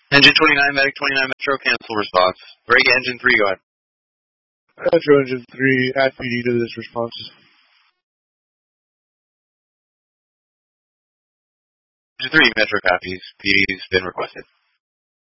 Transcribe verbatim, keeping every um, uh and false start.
Engine twenty-nine, Medic twenty-nine, Metro, cancel response. Break Engine three, go ahead. Metro Engine three, add P D to this response. Engine three, Metro copies. P D's been requested.